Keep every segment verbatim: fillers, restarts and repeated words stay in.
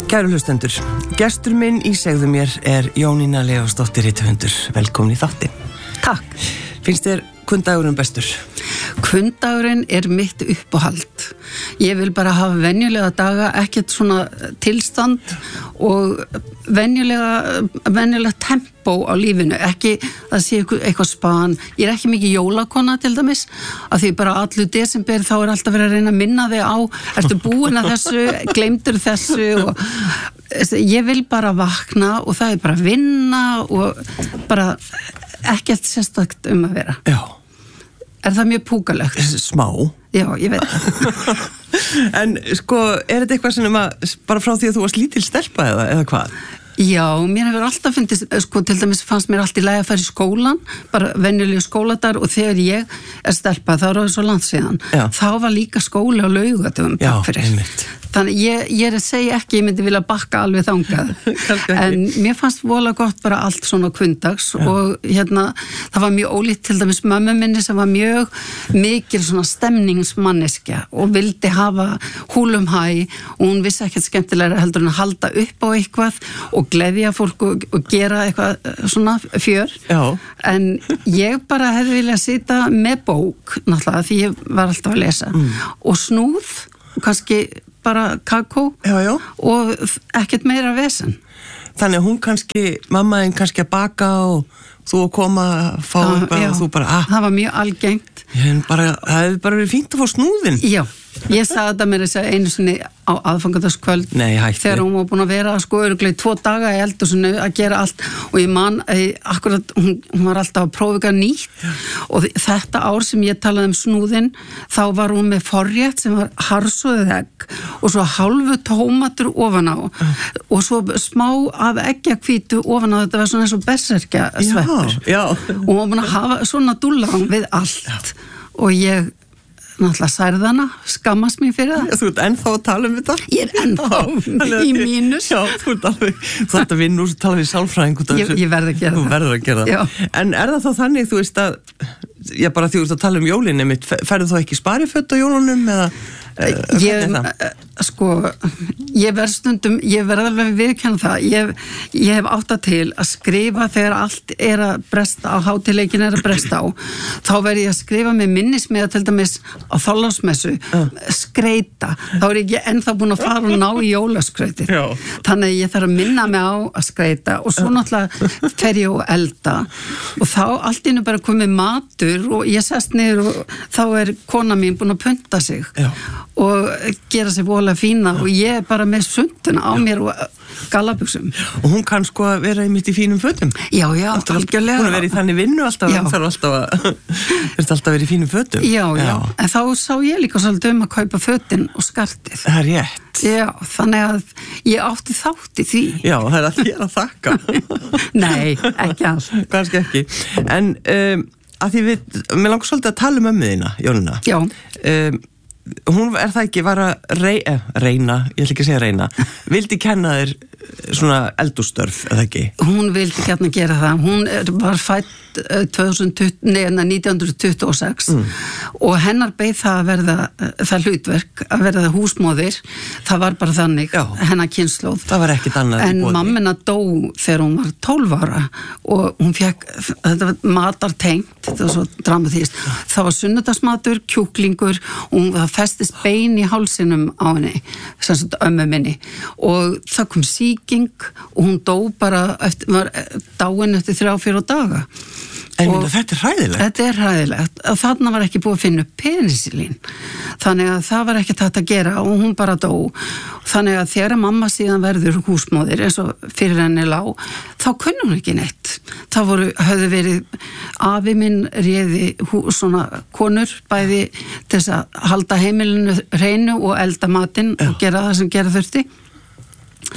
Kæru hlustendur, gestur minn í Segðu mér er Jónína Leósdóttir rithöfundur. Velkomin í þáttinn. Takk. Finnst þér kvöldagurinn bestur? Kvöldagurinn er mitt uppáhald. Ég vil bara hafa venjulega daga, ekkert svona tilstand og venjulega, venjulega tempó á lífinu, ekki að sé eitthvað span. Ég er ekki mikið jólakona til dæmis, að því bara allur desember þá er alltaf verið að reyna að minna þig á, ertu búin að þessu, gleymdur þessu og ég vil bara vakna og það er bara vinna og bara ekkert sérstakt um að vera. Já. Er það mjög púkalegt? Smá. Já, ég veit það. En sko, er þetta eitthvað sem að, bara frá því að þú varst lítil stelpa eða, eða hvað? Já, mér hefur alltaf fyndist, sko, til dæmis fannst mér allt í lagi að fara í skólan, bara venjulega skóladar og þegar ég er stelpa, þá er það svo langt síðan, Já. þá var líka skóli á Laugatöfum, Já, takk fyrir. einmitt. Þannig ég, ég er að segja ekki, ég myndi vilja bakka alveg þangað, en mér fannst vola gott bara allt svona kvundags og hérna, það var mjög ólíkt til dæmis mömmu minni sem var mjög mikil svona stemningsmanneskja og vildi hafa húlum hæ og hún vissi ekkert skemmtilega heldur en að halda upp á eitthvað og gleðja fólk og, og gera eitthvað svona fjör. Já. En ég bara hefði viljað sita með bók, náttúrulega, því ég var alltaf að lesa mm. og snúð, kannski bara kakó Já, já. og ekkert meira vesen. Þannig að hún kannski, mammaðin kannski að baka og þú að koma að fá Já, eitthvað já. og þú bara, ah, Það var mjög algengt. en bara, það hefði bara verið fínt að fá snúðin. Já, ég sagði þetta mér þess að einu sinni á aðfangadagskvöld Nei, hætti. þegar hún var búin að vera sko örugglega í tvo daga í eldhúsinu að gera allt og ég man, eh, akkurat hún, hún var alltaf að prófa eitthvað nýtt og þetta ár sem ég talaði um snúðin þá var hún með forrétt sem var harsuðið egg og svo hálfu tómatur ofan á og svo smá af eggjakvítu ofan á, þetta var svona eins og berserkja sveppur Já, já. og hún var búin að hafa svona dúllan við allt og ég náttúrulega særðana, skammast mér fyrir það. Þú ert ennþá að tala um þetta? Ég er ennþá í mínus. Já, þú ert alveg, þú ert að vinna úr að tala við sálfræðing út af Ég, þessu. ég verð að gera Þú það. verður að gera það. Já. En er það þá þannig, þú veist að, já bara því þú ert að tala um jólin, einmitt, ferðu þú ekki spariföt á jólunum eða? Ég, sko, ég verð stundum, ég verð alveg viðkenna það, ég, ég hef átt að til að skrifa þegar allt er að bresta á, hátíðleikin er að bresta á, þá verð ég að skrifa með minnismiða til dæmis á Þorláksmessu, uh. skreita, þá er ég ekki ennþá búin að fara og ná í jólaskreitið, Já. þannig að ég þarf að minna mig á að skreita og svo náttúrulega fer ég og elda og þá allt innu bara komið matur og ég sest niður og þá er kona mín búin að punta sig. Já. Og gera sér vola fína og ég er bara með sunduna á mér og gallabuxum. Og hún kann sko að vera einmitt í fínum fötum. Já, já, algjörlega. Hún er verið í þannig vinnu alltaf, Já. hún þarf alltaf að, þurft alltaf að vera í fínum fötum. Já, já, en þá sá ég líka svolítið um að kaupa fötin og skartið. Það er rétt. Já, þannig að ég átti þátt í því. Já, það er að þér að þakka. Nei, ekki allt. Kannski ekki. En um, að því við, mér langar svolítið að tala um ömmu þína, Jónína. Já. Um, hún er það ekki, var að rey, eh, reyna, ég ætla ekki að segja reyna, vildi kenna þér svona eldhússtörf, eða ekki? Hún vildi gætna gera það. Hún er, var fætt tvö þúsund tuttugu, nei, nítján hundruð tuttugu og sex mm. og hennar beið það að verða það hlutverk, að verða húsmóðir. Það var bara þannig, Já. hennar kynslóð. Það var ekkit annað í En boði. mammina dó þegar hún var tólf ára og hún fekk, þetta var matartengt, þetta var svo dramatískt. Það var sunnudagsmatur, kjúklingur og hún það festist bein í hálsinum á henni, sem sagt ömmu minni og það kom sýking og hún dó bara eftir, var dáin eftir þrjá, fjóra daga. En Og minna, þetta er hræðilegt. Þetta er hræðilegt. Þarna var ekki búið að finna upp penicillin. Þannig að það var ekki hægt að gera og hún bara dó. Þannig að þegar mamma síðan verður húsmóðir eins og fyrir henni lá, þá kunni hún ekki neitt. Það voru, höfðu verið, afi minn réði hú, svona konur bæði til þess að halda heimilinu hreinu og elda matinn og gera það sem gera þurfti.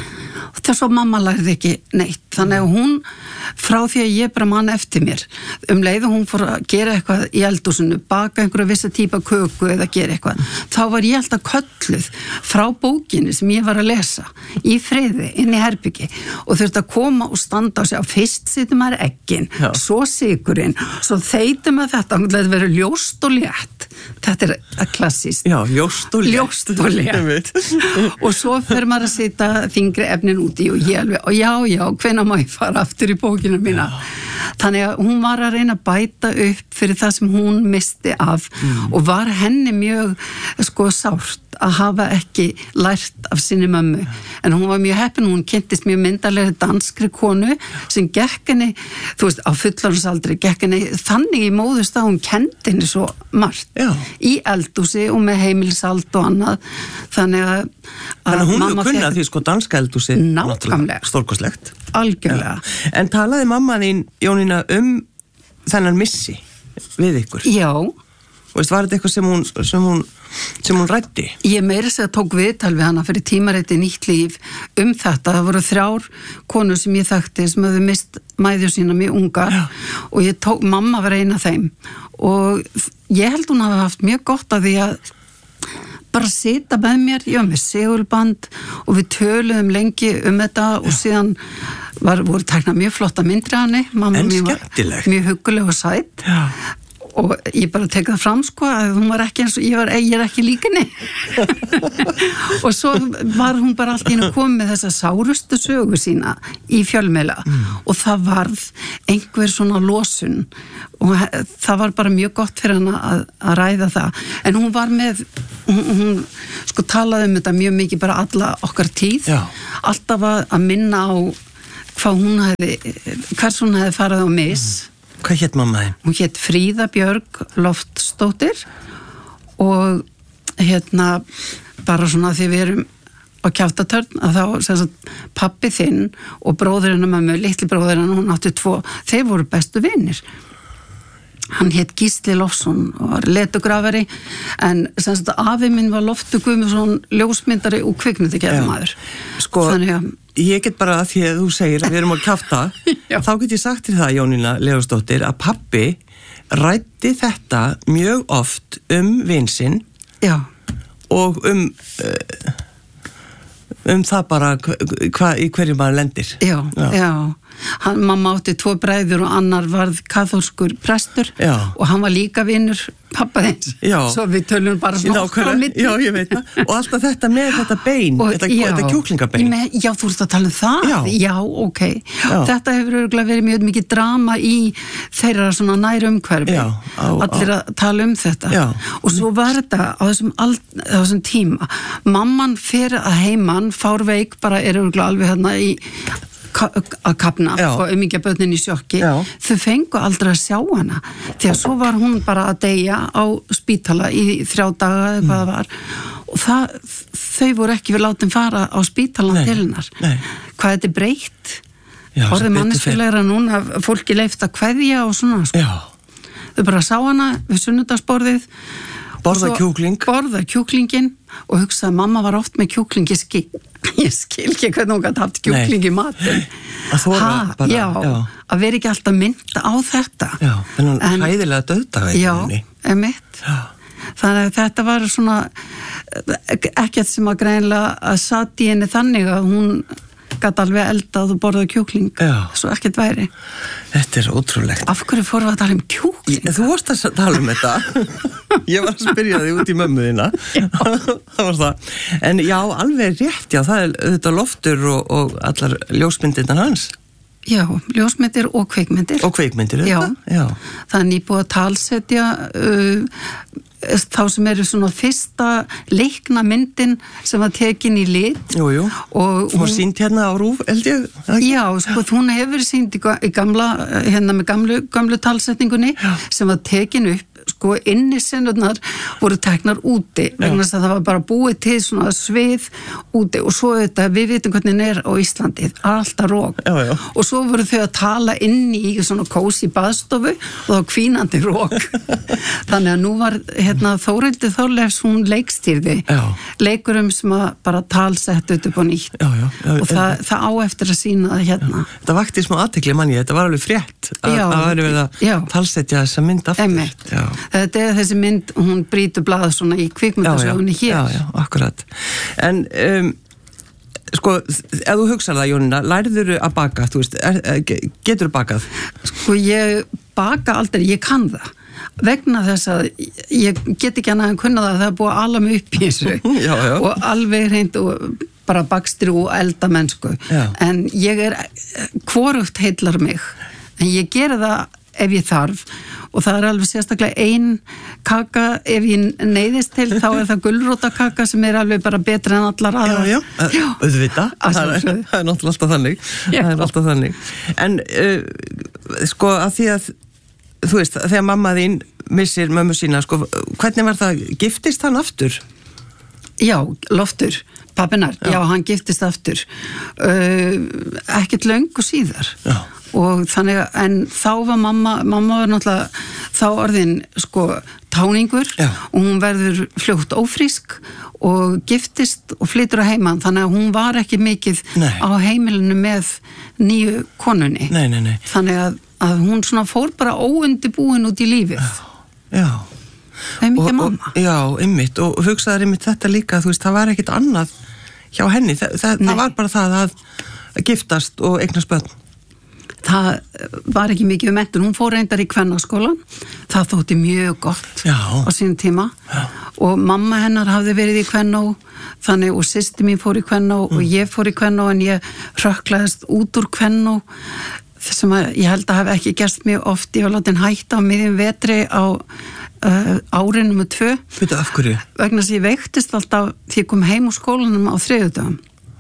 þess að mamma lærði ekki neitt, þannig að hún frá því að ég bara man eftir mér um leið og hún fór að gera eitthvað í eldhúsinu, baka einhverja vissa típa köku eða gera eitthvað, þá var ég alltaf kölluð frá bókinni sem ég var að lesa í friði inn í herbyggi og þurfti að koma og standa á sig að fyrst sittum maður eggin, Já. Svo sykurinn, svo þeitum að þetta það verður ljóst og létt, þetta er klassískt. Já, ljóst og létt. Ljóst og létt. Og svo fer maður að setja þingri efnin úti og ég alveg, og já, já, hvenær má ég fara aftur í bókina mína. Þannig að hún var að reyna að bæta upp fyrir það sem hún misti af mm. og var henni mjög sko sárt að hafa ekki lært af sinni mömmu. En hún var mjög heppin, hún kynntist mjög myndarlega danskri konu sem gekk henni, þú veist, á fullorðinsaldri gekk henni þannig í móðust að hún kendi henni svo margt. Já. Í eldhúsi og með heimilsald og annað. Þannig að, að Þannig að hún hefur kunnað því sko danska eldhúsi nákvæmlega stórkoslegt. Algjörlega. Já. En talaði mamma þín, Jónína, um þennan missi við ykkur? Já. Og veist, var þetta eitthvað sem hún, sem hún, sem hún ræddi? Ég meira segja tók viðtal við hana fyrir tímariti Nýtt líf um þetta. Það voru þrjár konur sem ég þekkti sem hefðu mist mæður sína mjög ungar Já. Og ég tók, mamma var eina af þeim og ég held hún hafi haft mjög gott af því að bara sita með mér, ég var með segulband og við töluðum lengi um þetta Já. Og síðan var, voru tekna mjög flotta myndri af henni. Mamma mín var mjög hugguleg og sætt. Já. Og ég bara tek það fram sko að hún var ekki eins og ég var, ég er ekki líkinni og svo var hún bara allt í einu komið með þessa sárustu sögu sína í fjölmiðla mm. og það varð einhver svona losun og það var bara mjög gott fyrir hana að, að ræða það en hún var með hún, hún sko talaði um þetta mjög mikið bara alla okkar tíð Já. Alltaf að minna á hvað hún hefði hvers hún hefði farið á mis mm. Hvað hétt mamma þín? Hún hétt Fríða Björg Loftsdóttir og hérna bara svona því við erum á Kjaftatörn að þá sem sagt pabbi þinn og bróðurinn og mömmu, litli bróðurinn hún átti tvo, þeir voru bestu vinir. Hann hétt Gísli Lofsson og var letugrafari en sem sagt afi minn var Loftur Guðmundsson ljósmyndari og kvikmyndagerðarmaður. Sko Þannig að ég get bara að því að þú segir að við erum að kjafta þá get ég sagt til það Jónína Leósdóttir að pabbi ræddi þetta mjög oft um vinsinn og um uh, um það bara hva, í hverju maður lendir Já, já, já. Hann, mamma átti tvo bræður og annar varð kaþólskur prestur já. Og hann var líka vinur pappa þeins svo við tölum bara svona á milli Já, ég veit það og alltaf þetta með þetta bein og, þetta, þetta kjúklingabein með, Já, þú ert að tala um það Já, já ok já. Þetta hefur örgulega verið mjög mikið drama í þeirra svona nærumhverfi allir að tala um þetta já. Og svo var þetta á þessum, á þessum tíma mamman fyrir að heiman fárveik bara er örgulega alveg hérna í að kapna Já. Og umíkja börnin í sjokki Já. Þau fengu aldrei að sjá hana því að svo var hún bara að deyja á spítala í þrjá daga eða hvað það var og það, þau voru ekki við látin fara á spítalan til hennar Nei. Hvað þetta er breytt orðið manneskulegra núna fólki leift að kveðja og svona sko. Þau bara sá hana við sunnudagsborðið borða kjúkling borða kjúklingin og hugsaði að mamma var oft með kjúkling ég skil, ég skil ekki hvernig hún gæti haft kjúkling í matinn ha, bara, já, já. Að vera ekki alltaf mynda á þetta já, en hæðilega döðdaga já, emitt þannig að þetta var svona ekkert sem að greinlega að satt í henni þannig að hún gæti alveg eldað og borðað kjúkling já. Svo ekkert væri Þetta er ótrúlegt Af hverju fórum við að tala um kjúkling? Þú vorst að tala um þetta Ég var að spyrja þig út í mömmu þína Það var það En já, alveg rétt, já, það er þetta Loftur og, og allar ljósmyndirnar hans Já, ljósmyndir og kveikmyndir Og kveikmyndir, já. já Það er nýbúið að talsetja uh, þá sem eru svona fyrsta leikna myndin sem var tekin í lit Jú, jú, og hún sýnt hérna á Rúf, held ég Já, sko, hún hefur sýnt í gamla hérna með gamlu, gamlu talsetningunni já. Sem var tekin upp sko innisenurnar voru teknar úti vegna þess að það var bara búið til svona svið úti og svo þetta, við vitum hvernig er á Íslandi, alltaf rók já, já. og svo voru þau að tala inn í svona kósi baðstofu og þá hvínandi rók þannig að nú var hérna Þórhildur Þorleifs, hún leikstýrði leikurum sem að bara talsett upp á nýtt já, já, já, og það, það á eftir að sína það hérna. Já. Þetta vakti smá athygli manni, þetta var alveg frétt að það væri verið að talsetja þessa mynd aftur. Þetta er þessi mynd, hún brýtur blað svona í kvikmyndasögunni hér. Já, já, akkurat. En um, sko, ef þú hugsar það, Jónína, lærður að baka, þú veist, er, getur þú bakað? Sko, ég baka aldrei, ég kann það. Vegna þess að ég get ekki annað en kunna það að það er búið að ala mig upp í þessu já, já. og alveg reynd og bara bakstri og elda mennsku. Já. En ég er, hvorugt heillar mig, en ég gera það ef ég þarf og það er alveg sérstaklega ein kaka ef ég neyðist til þá er það gulrótakaka sem er alveg bara betra en allar aðra. Já, já, já. Auðvitað, það er, það er náttúrulega alltaf þannig. Já. Það er alltaf þannig. En uh, sko að því að þú veist, þegar mamma þín missir mömmu sína, sko, hvernig var það, giftist hann aftur? Já, Loftur, pappinar, já. já, hann giftist aftur. Uh, ekkert löngu síðar. Já. Og þannig að, en þá var mamma, mamma var náttúrulega þá orðin, sko, táningur já. Og hún verður fljótt ófrísk og giftist og flytur á heimann, þannig að hún var ekki mikið nei. Á heimilinu með nýju konunni. Nei, nei, nei. Þannig að að hún svona fór bara óundibúin út í lífið. Já. Það er mikið mamma. Og, já, einmitt. Og hugsaður einmitt þetta líka, þú veist, það var ekkit annað hjá henni. Það, það, það var bara það að, að giftast og eignast börn. Það var ekki mikið um menntun. Hún fór reyndar í kvennaskólan. Það þótti mjög gott já. Á sínum tíma. Já. Og mamma hennar hafði verið í kvennó, þannig og systir mín fór í kvennó mm. og ég fór í kvennó en ég hrökklaðist út úr kvennó. Sem að ég held að hafi ekki gerst mjög oft, ég var látin hætta á miðjum vetri á uh, árið nummer tvö. Veitu af hverju? Vegna þess að ég veiktist alltaf því ég kom heim úr skólanum á þriðjudögum.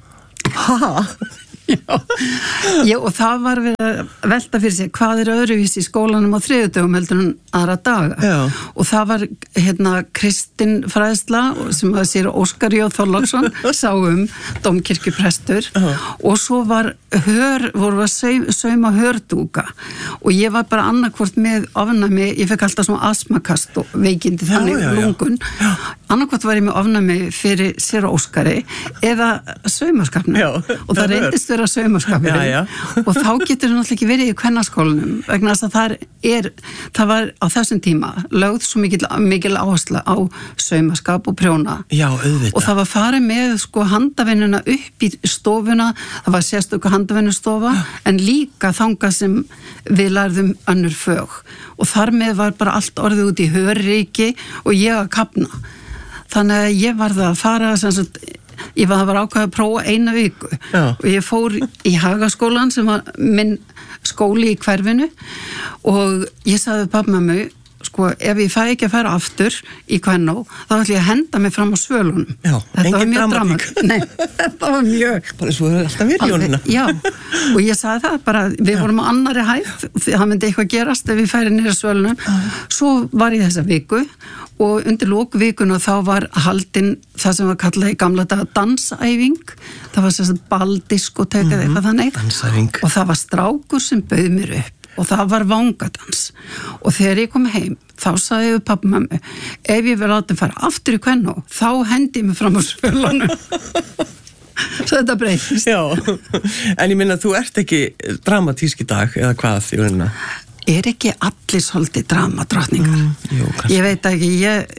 Hæ? Já. Já, og það var við að velta fyrir sig hvað er öðruvísi í skólanum á þriðjudögum heldur en aðra daga. Já. Og það var hérna Kristin fræðsla sem að sér Óskar J. Þorláksson sá um dómkirkjuprestur uh-huh. og svo var hör, voru að saum, sauma hördúka og ég var bara annarkvort með ofnæmi, ég fekk alltaf svona astmakast og veikindi þannig já, já, já. Lungun. Já. Annarkvort var ég með ofnæmi fyrir sér Óskari eða saumaskapnum og það reyndist vera saumaskapnum og þá getur það náttúrulega ekki verið í kvennaskólanum vegna þess að það er, það var á þessum tíma lögð svo mikil, mikil áhersla á saumaskap og prjóna já, auðvitað. Og það var farið með sko handavinnuna upp í stofuna, það var sérstöku handavinnustofa já. En líka þangað sem við lærðum önnur fög og þar með var bara allt orðið út í hörríki og ég að kapna þannig að ég var það að fara sem sagt ég var að vera ákveð að prófa eina viku já. Og ég fór í Hagaskólan sem var minn skóli í hverfinu og ég sagði pappa með mig sko ef ég fæ ekki að færa aftur í kvennó þá ætla ég að henda mig fram á svölunum já, þetta var mjög dramatík Nei, þetta var mjög bara svo er alltaf verið Jónína já, og ég sagði það bara við já. Vorum á annari hæð það myndi eitthvað gerast ef við færi nýra svölunum já. Svo var ég þessa viku og undir lókvikuna þá var haldin það sem var kallað í gamla daga dansæfing það var sérst baldiskoteka mm-hmm. eitthvað þannig dansæfing og það var strákur sem bauð mér upp og það var vangadans og þegar ég kom heim þá sagði ég við pappa mömmu ef ég vil láta fara aftur í kvennó þá hendi ég mig fram á svölunum svo þetta breytist já, en ég minna þú ert ekki dramatísk í dag eða hvað Jónína? Er ekki allir svolítið dramadrottningar mm, jú, ég veit ekki ég,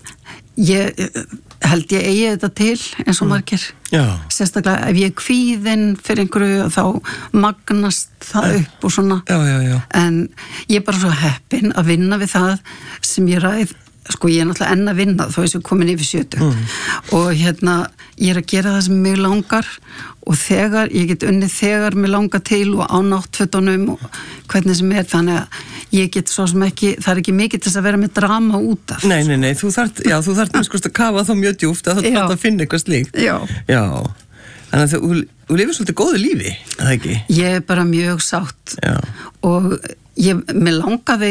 ég held ég eigi þetta til eins og margir já. Sérstaklega ef ég er kvíðinn fyrir einhverju þá magnast það upp og svona já, já, já. En ég er bara svo heppin að vinna við það sem ég ræð sko ég er náttúrulega enn að vinna þó ég sé komin yfir sjötugt mm. og hérna ég er að gera það sem mig langar og þegar, ég get unnið þegar mig langar til og á náttfötunum og hvernig sem er þannig að ég get svo sem ekki, það er ekki mikið til þess að vera með drama út af. Nei, nei, nei, þú þarft, já, þú þarft mjög skoðast að kafa þá mjög djúft að þú þarft að finna eitthvað slíkt. Já. Já, þannig að þú, þú lifir svolítið góðu lífi, að það ekki? Ég er bara mjög sátt já. Og ég, mér langaði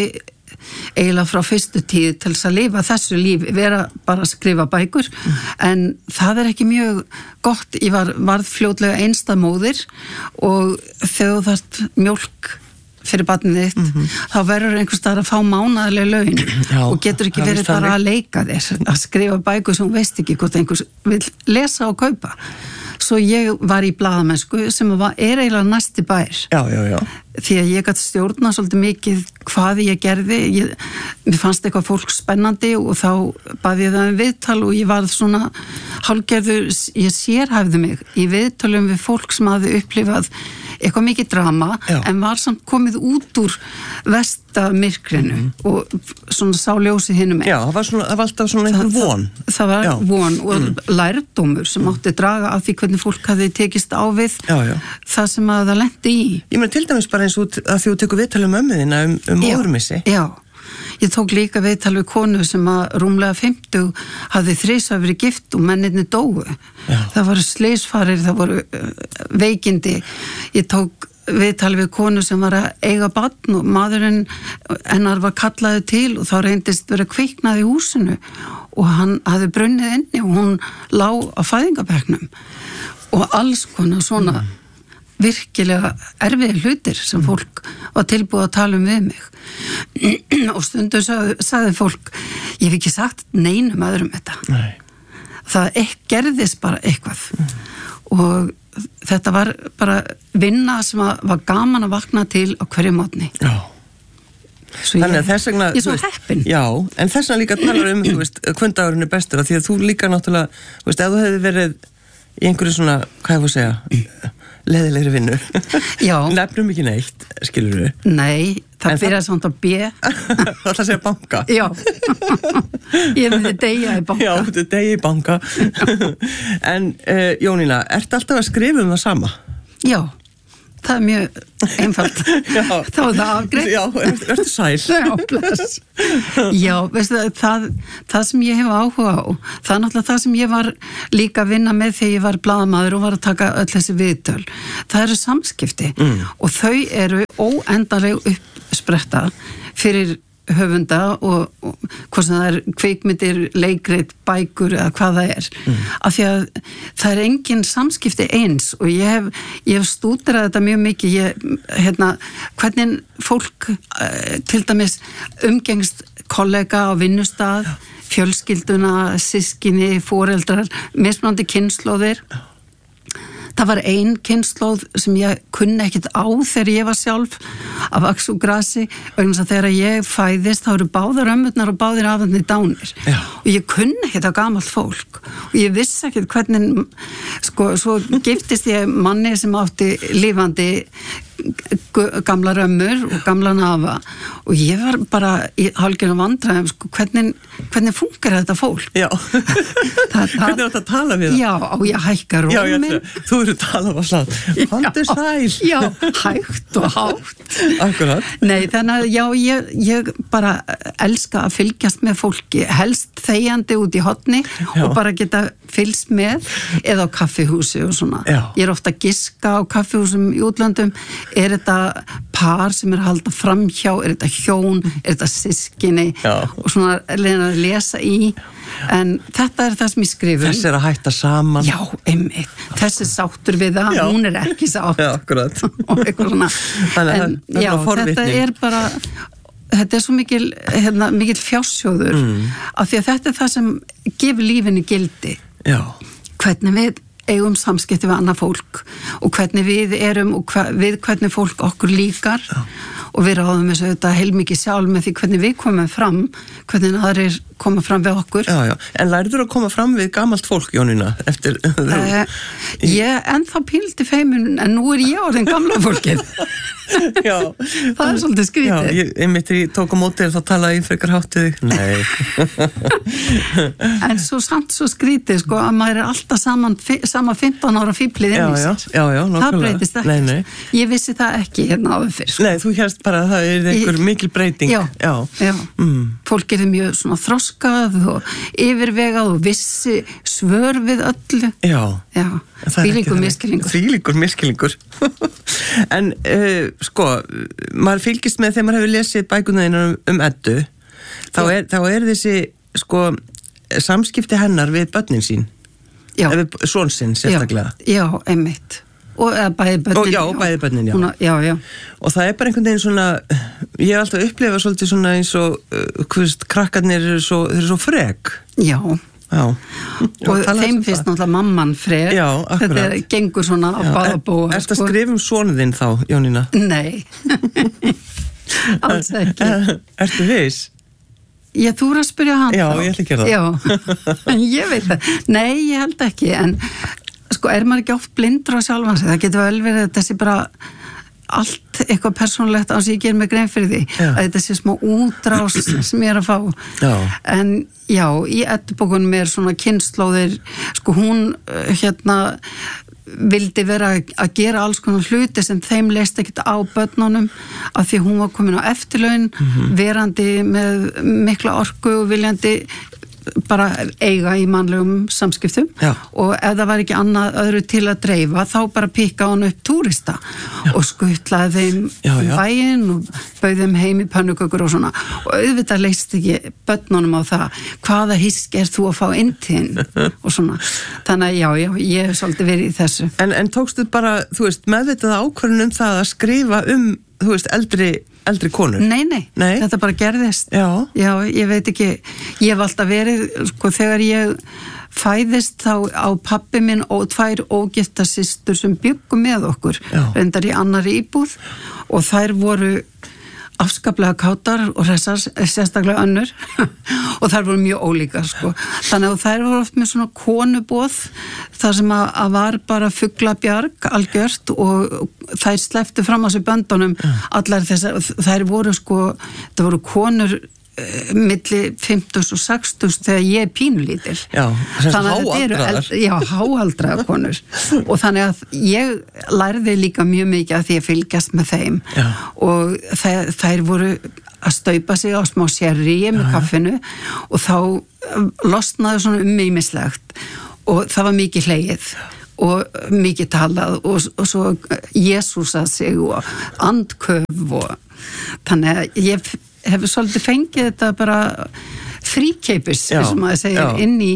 eiginlega frá fyrstu tíð til þess að lifa þessu lífi, vera bara að skrifa bækur, mm. en það er ekki mjög gott. Ég var, varð fljótlega einstæð móðir og þegar þú þarft mjólk fyrir barnið þitt, mm-hmm. þá verður einhvers staðar að fá mánaðarlega laun Já, og getur ekki verið bara að leika þér að skrifa bækur sem veist ekki hvort einhvers vil lesa og kaupa. Svo ég var í blaðamennsku sem var, er eiginlega næsti bær. Já, já, já. Því að ég gæti stjórna svolítið mikið hvað ég gerði. Ég, mér fannst eitthvað fólk spennandi og þá baði ég það um viðtal og ég var svona hálfgerður, ég sérhæfði mig í viðtalum við fólk sem hafði upplifað eitthvað mikið drama, Já. En var samt komið út úr vestamirkrinu mm. og svona sá ljósið hinum einn. Já, það var, svona, það var alltaf svona einhver von. Það, það var Já. Von og mm. lærdómur sem átti draga af því hvernig fólk hafði tekist á við já, já. Það sem að það lendi í. Ég meina til dæmis bara eins og að þú tekur viðtal um ömmu þína um, um óðurmissi. Já, ég tók líka viðtal við konu sem að rúmlega fimmtug hafði þrisvar verið gift og mennirni dóu. Já. Það voru slysfarir, það voru veikindi. Ég tók viðtal við konu sem var að eiga barn og maðurinn hennar var kallaði til og þá reyndist verið kviknað í húsinu og hann hafði brunnið inni og hún lá á fæðingabekknum og alls konar svona mm. virkilega erfiði hlutir sem fólk var tilbúið að tala um við mig og stundum sagði, sagði fólk ég hef ekki sagt neinum öðrum þetta. Nei. Það ekki gerðist bara eitthvað mm. og þetta var bara vinna sem var gaman að vakna til á hverju mótni. Já. Svo Þannig að þess vegna... Ég er svo heppin. Já, en þess vegna líka talar um, þú veist, kvöndagurinn er bestur, því að þú líka náttúrulega, þú veist, ef þú hefði verið í einhverju svona, hvað ég voru að segja, leðilegri vinnu. Já. Nefnum ekki neitt, skilur við. Nei, það byrjaði samt að B. Það ætla að segja banka. Já. Ég myndi deyja í banka. Já, þú myndi deyja í banka. En uh, Jónína, ertu alltaf að skrifa um það sama? Já. Það er mjög einfalt. Já. Þá er það afgreitt. Já, ertu sæl. Já, bless. Já, veistu það, það, það sem ég hef áhuga á, það er náttúrulega það sem ég var líka að vinna með þegar ég var blaðamaður og var að taka öll þessi viðtöl. Það eru samskipti mm. og þau eru óendanleg uppspretta fyrir höfunda og, og hvað sem það er kvikmyndir, leikrit, bækur eða hvað það er mm. af því að það er engin samskipti eins og ég hef, ég hef stúderað þetta mjög mikið ég, hérna, hvernig fólk uh, til dæmis umgengst kollega á vinnustað ja. Fjölskylduna, systkini, foreldrar mismunandi kynslóðir það var ein kynslóð sem ég kunni ekkit á þegar ég var sjálf að vaks úr grasi vegna þess að þegar ég fæðist þá eru báðar ömmurnar og báðir afandi dánir Já. Og ég kunni ekkit á gamalt fólk og ég vissi ekkit hvernig sko, svo giftist ég manni sem átti lifandi gamla römmur og gamla nafa og ég var bara í hálfgerðum vandræðum sko, hvernig, hvernig funkar þetta fólk Já, það, hvernig er þetta að tala við það? Já, og ég hækka róminn þú eru að tala á slátt handu sæl Já, hægt og hátt Akkurat Nei, þannig að já, ég, ég bara elska að fylgjast með fólki helst þegjandi út í hotni já. Og bara geta fylgst með eða á kaffihúsi og svona já. Ég er ofta að giska á kaffihúsum í útlöndum er þetta par sem er að halda framhjá, er þetta hjón, er þetta systkini Já. Og svona að lesa í en þetta er það sem ég skrifum Þessi er að hætta saman Já, einmitt, þessi sáttur við það Já. Hún er ekki sátt Já, akkurat og eitthvað svona en, það, já, þetta er bara þetta er svo mikil, hérna, mikil fjársjóður mm. af því að þetta er það sem gefur lífinu gildi Já. Hvernig við eigum samskipti við annað fólk og hvernig við erum og hva, við hvernig fólk okkur líkar Já. Og við ráðum þessu þetta heilmikið sjálf með því hvernig við komum fram hvernig aðrir koma fram við okkur já, já. En lærður að koma fram við gamalt fólk, Jónína eftir uh, Ég ennþá píldi feimun en nú er ég orðin gamla fólkið Já Það er svolítið skrítið Já, ég, einmitt ég tók á móti þér þá talaði ég frekar hátt við þig Nei En svo samt svo skrítið sko að maður er alltaf saman, sama fimmtán ára fíplið inn í sér Já, já, það breytist ekki nei, nei. Ég vissi það ekki hérna áður fyrr sko. Nei, þú hérst bara að það er einhver ég, mikil breyting Já, já, já. Mm. Fólk er mjög svona þroskað og yfirvegað og vissi svör við öllu Já, já. Þvílíkur miskilningur Þvílíkur miskilningur En uh, sko, maður fylgist með þegar maður hefur lesið bækurnar um, um Eddu, þá er, þá er þessi sko samskipti hennar við börnin sín, við son sinn sérstaklega. Já, já, einmitt. Og bæði börnin. Og, já, og bæði börnin, já. Hún, já, já. Og það er bara einhvern veginn svona, ég hef alltaf upplifað svolítið svona eins og, uh, hvist, krakkarnir eru svo, þeir eru svo frek. Já. Já. Og þeim finnst náttúrulega mamman frek. Já, akkurat. Þetta er, gengur svona á báða bóa. Er þetta sko. Að skrifa um sonið þinn þá, Jónína? Nei. Alls ekki. Ertu viss? Ég þú eru að spyrja hann Já, þá. ég ætla ekki að það. Já, ég veit það. Nei, ég held ekki, en sko, er maður ekki oft blindur á sjálfan sig? Það getur vel verið að þetta sé bara allt eitthvað persónulegt á sig ég ger mig grein fyrir því. Já. Að þetta sé smá útrás sem ég er að fá. Já. En já, í Eddubókunum er svona kynslóðir, sko hún hérna vildi vera að gera alls konar hluti sem þeim leist ekkert á börnunum af því hún var komin á eftirlaun, mm-hmm. verandi með mikla orku og viljandi bara eiga í mannlegum samskiptum. Já. Og ef það var ekki annað öðru til að dreifa þá bara pikka hann upp túrista. Já. Og skuttlaði þeim já, já. Væginn og bauð þeim heim í pönnukökur og svona og auðvitað leist ekki börnunum á það hvaða hisk er þú að fá inn til hinn og svona. Þannig að já, já, ég hef svolítið verið í þessu. En, en tókstu bara, þú veist, meðvitað ákvörðun um það að skrifa um, þú veist, eldri eldri konur? Nei, nei, nei, þetta bara gerðist. Já. Já, ég veit ekki, ég hef alltaf verið, sko, þegar ég fæðist þá á pabbi minn og tvær ógifta systur sem byggu með okkur, já. Reyndar í annari íbúð og þær voru afskaplega kátar og hressar, sérstaklega önnur og þær voru mjög ólíkar, sko. Þannig að þær voru oft með svona konuboð þar sem að, að var bara fuglabjarg algjört og þær slepptu fram á sig böndunum allar þessar, þær voru sko, það voru konur milli fimmtugs og sextugs þegar ég er pínulítil. Já, þannig að þetta eru eld, já, háaldraða konur og þannig að ég lærði líka mjög mikið að því að fylgjast með þeim já. Og þær, þær voru að staupa sig á smá sherry með kaffinu og þá losnaði svona um mig mislegt og það var mikið hlegið og mikið talað og, og svo Jesúsað sig og andköf og þannig að ég hefur svolítið fengið þetta bara fríkeipis, sem maður segir, inn í,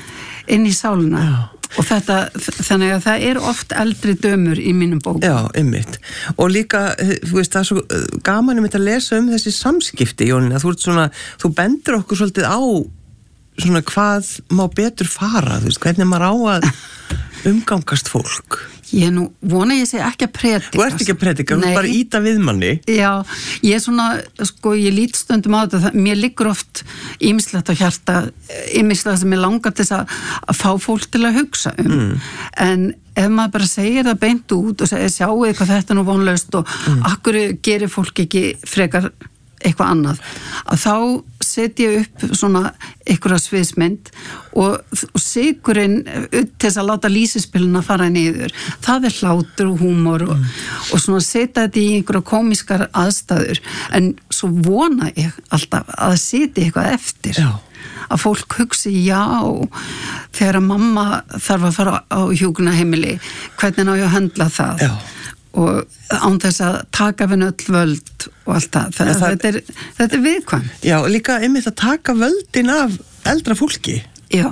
inn í sáluna. Já. Og þetta, þannig að það er oft eldri dömur í mínum bókum. Já, einmitt. Og líka, þú veist, það er svo gaman um þetta að lesa um þessi samskipti, Jónína. Þú ert svona, þú bendur okkur svolítið á svona hvað má betur fara, þú veist, hvernig maður á að umgangast fólk. Ég nú vona ég sé ekki að predika. Þú ert ekki að predika, þú ert bara að íta við manni. Já, ég er svona, sko, ég lít stundum á þetta, það, mér liggur oft ýmislegt á hjarta, ýmislegt sem ég langar til að, að fá fólk til að hugsa um. Mm. En ef maður bara segir það beint út og segir, sjáu eitthvað þetta er nú vonlaust og mm. akkur gerir fólk ekki frekar eitthvað annað, að þá setja ég upp svona einhverja sviðsmynd og, og sigurinn ut til þess að láta lýsispiluna fara niður, það er hlátur og húmor og, mm. og svona setja þetta í einhverja komískar aðstæður en svo vona ég alltaf að það setja eitthvað eftir já. Að fólk hugsi já þegar að mamma þarf að fara á hjúkrunarheimili, hvernig á ég að höndla það já. Og án þess að taka við öll völd og allt það, það, það þetta, er, þetta er viðkvæmt. Já, líka einmitt að taka völdin af eldra fólki. Já,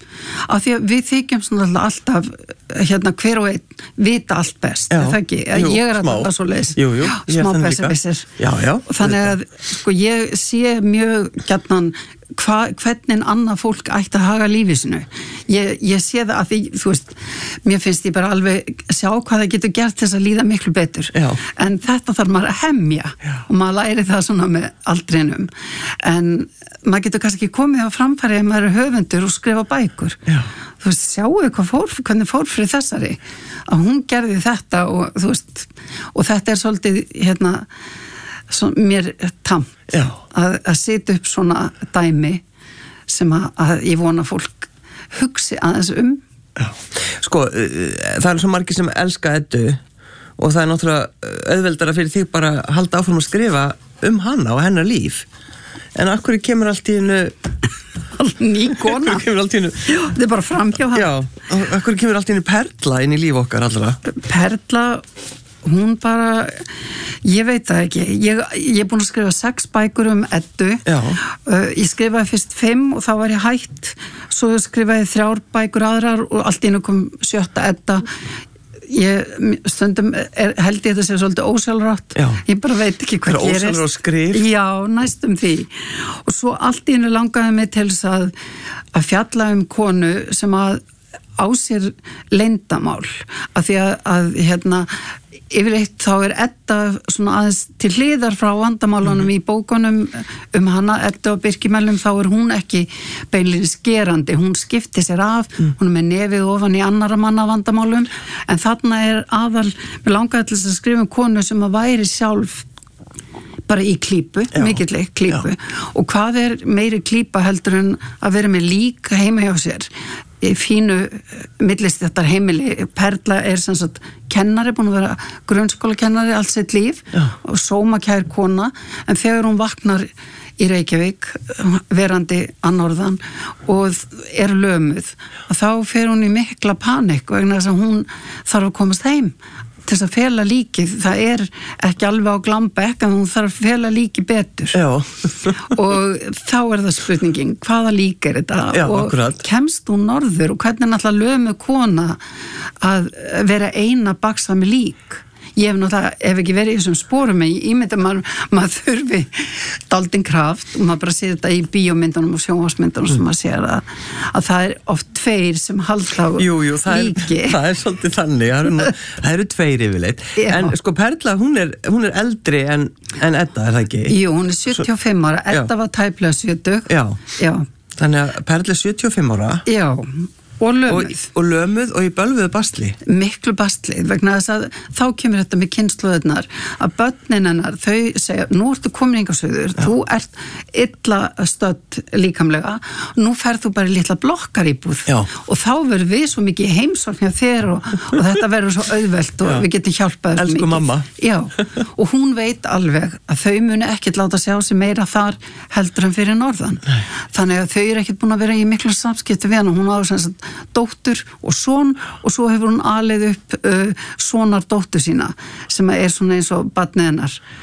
af því að við þykjum svona alltaf hérna hver og einn vita allt best, er það ekki? Jú, ég er að þetta svo leys, smá besservissir. Já, já. Og þannig að sko ég sé mjög gjarnan hva, hvernig annað fólk ætti að haga lífið sinu. Ég, ég sé það að því, þú veist, mér finnst ég bara alveg sjá hvað það getur gert þess að líða miklu betur. Já. En þetta þarf maður að hemja já. Og maður læri það svona með aldrinum. En maður getur kannski ekki komið á framfæri ef maður er höfundur og skrifa bækur. Já. Þú veist, sjáu hvað fór, hvernig fór fyrir þessari. Að hún gerði þetta og þú veist, og þetta er svolítið, hérna, svo, mér tamt að, að setja upp svona dæmi sem að, að ég vona fólk hugsi aðeins um. Já. Sko, það er svo margir sem elska Eddu og það er náttúrulega auðveldara fyrir þig bara að halda áfram að skrifa um hana og hennar líf. En akkur kemur allt í hennu ný kona. Akkur kemur allt í hennu þetta er bara framhjá hann. Já, akkur kemur allt í hennu Perla inn í líf okkar allra. Perla hún bara, ég veit það ekki, ég, ég er búin að skrifa sex bækur um Eddu, uh, ég skrifaði fyrst fimm og þá var ég hætt, svo skrifaði þrjár bækur aðrar og allt í einu kom sjötta Edda, ég stundum er, held ég þetta sé svolítið ósjálfrátt, ég bara veit ekki hvað gerist. Ósjálfrátt skrif? Já, næstum því. Og svo allt í einu langaði mig til þess að, að fjalla um konu sem að á sér leyndamál, af því að, að hérna, yfirleitt þá er Edda svona aðeins til hliðar frá vandamálunum mm. í bókunum um hana, Edda og Birkimellum, þá er hún ekki beinlega skerandi, hún skipti sér af, mm. hún er með nefið ofan í annara manna vandamálum, en þarna er aðal, mér langaði til að skrifa um konu sem að væri sjálf bara í klípu, mikilvæg klípu, já. Og hvað er meiri klípa heldur en að vera með lík heima hjá sér, fínu millistjættar heimili. Perla er sem sagt kennari, búin að vera grunnskólakennari allt sitt líf, já. Og sómakær kona, en þegar hún vaknar í Reykjavík verandi að norðan og er lömuð, þá fer hún í mikla panik vegna þess að hún þarf að komast heim til þess að fela líkið, það er ekki alveg á glambekk, en hún þarf að fela líkið betur. Já. Og þá er það spurningin, hvaða lík er þetta? Já, og akkurat. Kemst hún norður og hvernig er náttúrulega lömu kona að vera eina baksa með lík? Ég hef náttúrulega, ef ekki verið í þessum spórum, ég ímynda maður, maður þurfi daldinn kraft og maður bara sé þetta í bíómyndunum og sjónvarsmyndunum mm. sem maður sér að, að það er oft tveir sem halda á líki. Jú, jú, það er, það er svolítið þannig, það eru, það eru tveir yfirleitt. Já. En sko Perla, hún er, hún er eldri en, en Edda, er það ekki? Jú, hún er sjötíu og fimm ára, Edda já. Var tæplega sjötug. Já. Já. Þannig að Perla er sjötíu og fimm ára. Já. Og lömuð. Og, og lömuð og í bölvuðu bastli. Miklu bastli, vegna þess að þá kemur þetta með kynslóðunar, að börnin hennar, þau segja, nú ertu komin yngar söður, þú ert illa stödd líkamlega, nú ferð þú bara í litla blokkaríbúð. Já. Og þá verður við svo mikið heimsókn hjá þér og, og þetta verður svo auðvelt og já. Við getum hjálpað þér mikið. Elsku mamma. Já, og hún veit alveg að þau muni ekkert láta sjá sig meira þar heldur en fyrir norðan. Nei. Þannig að þau eru ekkert búin að vera í miklu samskipti við hana, hún á sem sagt dóttur og son og svo hefur hún alið upp uh, sonar dóttur sína sem er svona eins og barnið hennar.